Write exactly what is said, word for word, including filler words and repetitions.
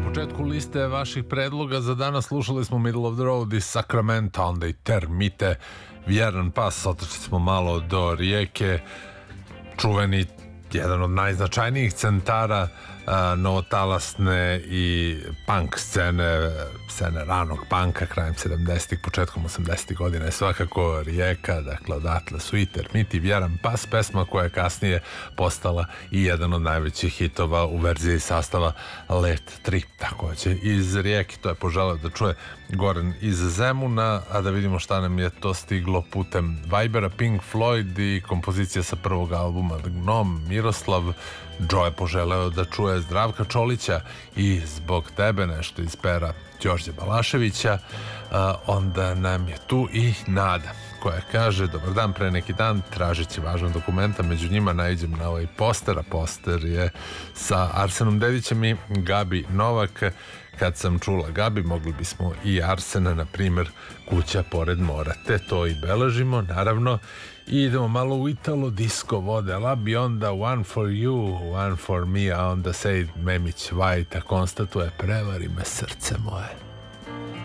početku liste vaših predloga za danas slušali smo Middle of the Road iz Sacramento, onda i Termite, Vjeran pas, otišli smo malo do Rijeke, čuveni, jedan od najznačajnijih centara a, novotalasne i punk scene, scene ranog punka krajem sedamdesetih, početkom osamdesetih godina je svakako Rijeka, dakle odatle su i Termiti, Vjeran pas, pesma koja je kasnije postala i jedan od najvećih hitova u verziji sastava Let tri, takođe iz Rijeke. To je poželeo da čuje Goran iz Zemuna, a da vidimo šta nam je to stiglo putem Vibera. Pink Floyd i kompozicija sa prvog albuma The Gnome, Miroslav. Joe je poželeo da čuje Zdravka Čolića i Zbog tebe, nešto iz pera Đorđe Balaševića. A, onda nam je tu i Nada koja kaže: dobar dan, pre neki dan tražeći važna dokumenta, među njima naiđem na ovaj poster, a poster je sa Arsenom Dedićem i Gabi Novak. Kad sam čula Gabi, mogli bismo i Arsena, na primjer Kuća pored mora, te to i beležimo, naravno. I idemo malo u Italo disco vode, labi onda One for you, One for me, a onda Sejid Memić Vajta konstatuje: prevari me srce moje.